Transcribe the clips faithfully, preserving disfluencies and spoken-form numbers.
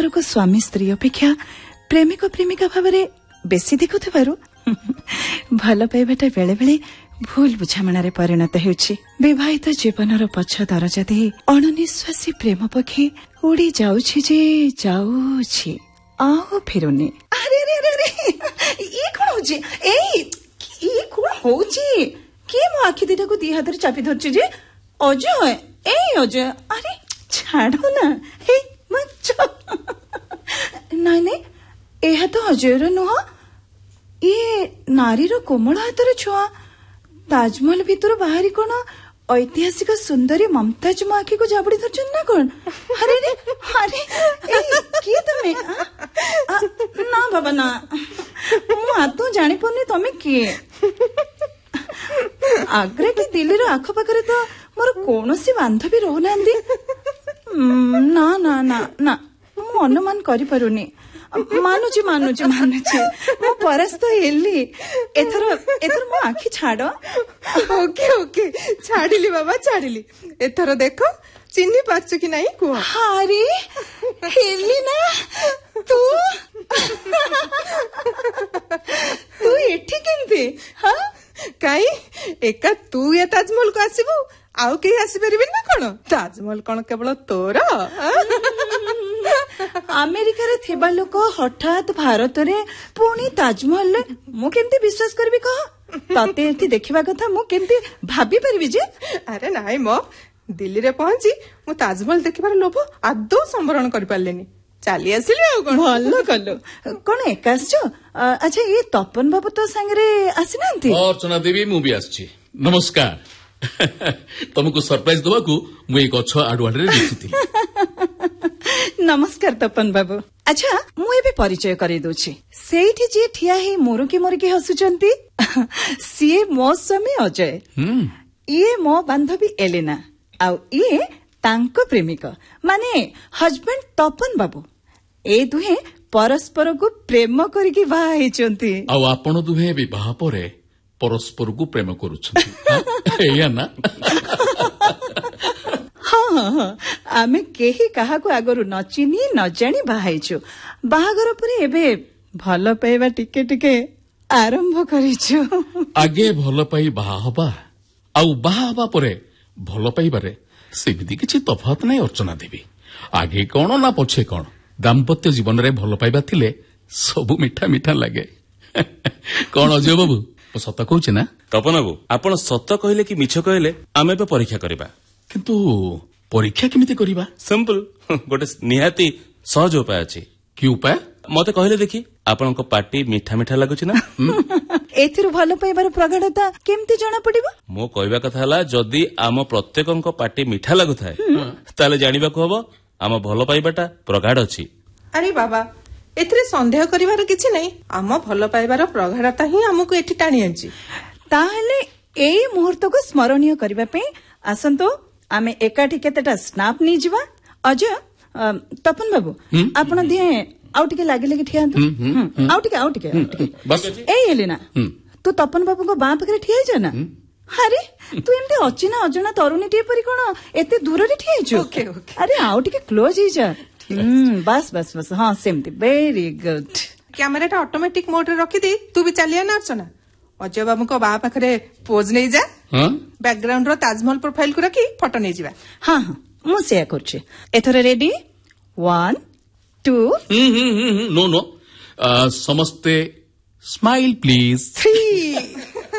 को स्वामी स्त्री अपेक्षा प्रेमिक प्रेमिका भाव बेसी देखुथिबारु भल पाइबाटा बेले बेले भूल बुझामणार परिणत हेउछि। विवाहित जीवनर पछ दरजा दे अणनिश्वासी प्रेम पक्षी उड़ी जाउछि जे जाउछि आओ फेरुनी। अरे रे रे रे ई कोन होछि ए ई कोन होछि के मो आखि दिटा को दी हाथ रे चापी धरछि जे अजय ए अजय अरे छाड़ो ना हे मच्छो नाइ नाइ एहा तो अजयर नुह ये नारीर कोमल हाथर छुआ ताजमहल भितर बाहरी कोन ऐतिहासिक सुंदरी ममताज मो आखि को जाबड़ी धरछन ना कोन। अरे रे अरे ए की तमे आ, आ, ना बाबा ना मु हाथ जानि पने तमे की आग्रा की दिल्लीर आख पाखरे तो मोर कोनोसी बांधवी रहु नांदी। ना ना ना ना मु अनुमान करि पारुनी। मानुची मानुची मानुची मु परस्त हेली एथर एथर मो आखि छाड़। ओके ओके छाड़िली बाबा छाड़िली। एथर देखो चिन्ही पारछु कि नाही को। हारी हेली ना तू तू एठी केंते हां काई एका तू ये ताजमहल को आसीबू आउ के आसी परिबे ना कोन। ताजमहल कोन केवल तोर अमेरिका रे थिबा लोक हठात भारत रे पुणी ताजमहल ले मु केंती विश्वास करबी कह तते एठी देखिबा कथा मु केंती भाबी परबी जे। अरे नाइ मो दिल्ली रे पहुंची मु ताजमहल देखिबार लोभ आदौ संवरण करि पारलेनी चाली आसिली आ कोन। भलो कलो कोन एकास जो अच्छा ये तपन बाबू तो संगरे आसिनांती। अर्चना देवी मु भी आछि नमस्कार तुमको सरप्राइज दवा को मु एक गछ आडुआडे देखिथिली। नमस्कार तपन बाबू। अच्छा मु एबे परिचय करै दोछि सेठी जे ठिया हे मोरकी मोरकी हसुचंती सीए मो स्वामी अजय ये मो बांधवी एलेना आ ये तांको प्रेमिक माने हस्बैंड तपन बाबू। ए दुहे परस्पर को प्रेम करिकि बाहा हेचंती आ आपण दुहे विवाह परे परस्पर को प्रेम करूछंती एया ना। हाँ हाँ हाँ आमे केही काहा को आगरु न चिनी न जानी बाहाइछु बाहागर परे एबे भल पाइबा टिके टिके आरंभ करिछु। आगे भल पाई बाहा हबा आउ बाहा हबा परे भल पाइबारे सेमिति किछि तफात नै अर्चना देवी। आगे कोन ना पछे कोन दाम्पत्य जीवन रे भल पाइबा थिले सब मिठा मिठा लागे। कोन अजय बाबू सत कहूचे ना। तपन बाबू आपण सत कहले कि मिछ कहले आमे पे परीक्षा करबा किंतु परीक्षा केमिति करिबा। सिंपल गोटे निहाती सहज उपाय अछि। कि उपाय मते कहले देखि आपनको पार्टी मिठा मिठा लागुछि ना। एथिरु भल पाइबार प्रगाढ़ता केमिति जणा पडिबो। मो कहबा कथा हला जदी आम प्रत्येकଙ୍କ पार्टी मिठा लागुथाय ताले जानिबा को हबो आम भल पाइबाटा प्रगाढ़ अछि। अरे बाबा एथिरे संदेह करिवार किछि नै आम भल पाइबार प्रगाढ़ता ही हमकु एठी टाणी आछि। ताहले एई मुहूर्त को स्मरणीय करबा पे आसंतो आमे एकाठी केतेटा स्नाप नी जिवा। अजय तपन बाबू आपण दिए आउ टिके लागे लागे ठिया तो आउ टिके आउ टिके बस ए एलिना तू तपन बाबू को बां पकरे ठिया जा ना। अरे तू एमते अचिना अजना तरुणी टी परी कोन एते दूर रे ठिया छु। ओके ओके अरे आउ टिके क्लोज ही जा। हम्म बस बस बस हां सेमती वेरी गुड। कैमराटा ऑटोमेटिक मोड रे रखी दे तू भी चलिया ना अर्चना। अजय बाबू को बा पाखरे पोज नै जा बैकग्राउंड रो ताजमहल प्रोफाइल को रखी फोटो नै जिबा। हां हां मु सेया करछि एथरे ready one to know no समस्ते स्माइल प्लीज थ्री।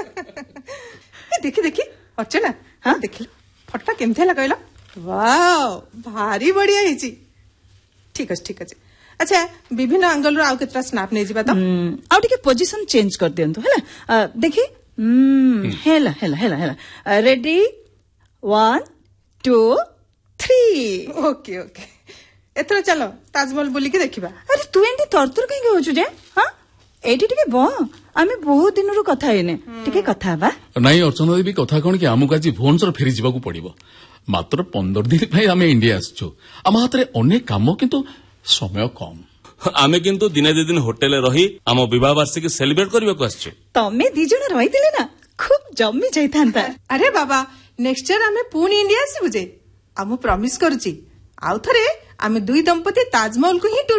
देखी देखी अर्चना हाँ देखिल फोटो केमथे लगैला वाओ भारी बढ़िया हिची। ठीक अछि ठीक अछि। अच्छा विभिन्न एंगल रो आउ केतरा स्नैप नै जिबा त आउ टिके पोजीशन चेंज कर दियंतु हैला देखी हम्म हैला हैला हैला हैला ready one two three. Okay okay एथरा चलो ताजमहल बुली के देखिबा। अरे तू एंती तरतर कहीं होछु जे हां एठी टिके ब आमे बहुत दिन रो कथा हेने टिके कथा बा नाही। अर्चना देवी कथा कोन कि आमुक आज भुवनेश्वर फेरी जिबा को पड़िबो मात्र पंद्रह दिन भाई आमे इंडिया आछो आम हातरे अनेक काम किंतु समय कम। आमे किंतु दिने दि दिन होटेल रही आम विवाह वार्षिकी सेलिब्रेट करबा को आछो। तमे दी जण रहितिले ना खूब जम्मी जाइथांता। अरे बाबा नेक्स्ट ईयर आमे पुनी इंडिया आसी बुजे आमु प्रॉमिस करूची आउ थरे आमे दुई दंपति ताजमहल को ही